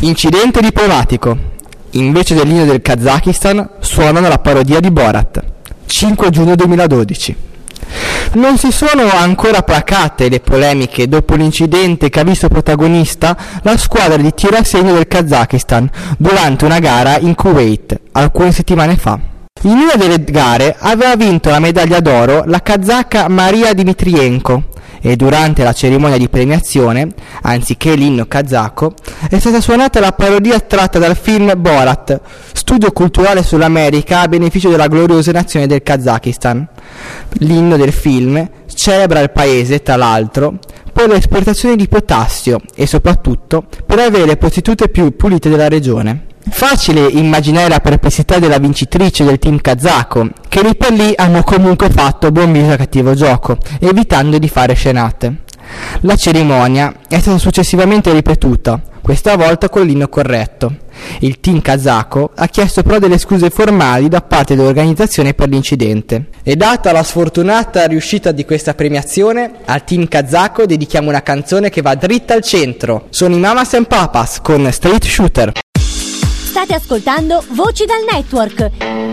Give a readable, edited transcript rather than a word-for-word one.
Incidente diplomatico. Invece dell'inno del Kazakistan suonano la parodia di Borat. 5 giugno 2012. Non si sono ancora placate le polemiche dopo l'incidente che ha visto protagonista la squadra di tiro a segno del Kazakistan durante una gara in Kuwait alcune settimane fa. In una delle gare aveva vinto la medaglia d'oro la kazaka Maria Dmitrienko e durante la cerimonia di premiazione, anziché l'inno kazako, è stata suonata la parodia tratta dal film Borat, studio culturale sull'America a beneficio della gloriosa nazione del Kazakistan. L'inno del film celebra il paese, tra l'altro, per l'esportazione di potassio e soprattutto per avere le prostitute più pulite della regione. Facile immaginare la perplessità della vincitrice del team kazako, che lì per lì hanno comunque fatto buon viso a cattivo gioco, evitando di fare scenate. La cerimonia è stata successivamente ripetuta, questa volta con l'inno corretto. Il team kazako ha chiesto però delle scuse formali da parte dell'organizzazione per l'incidente. E data la sfortunata riuscita di questa premiazione, al team kazako dedichiamo una canzone che va dritta al centro. Sono i Mamas and Papas con Street Shooter. State ascoltando Voci dal Network.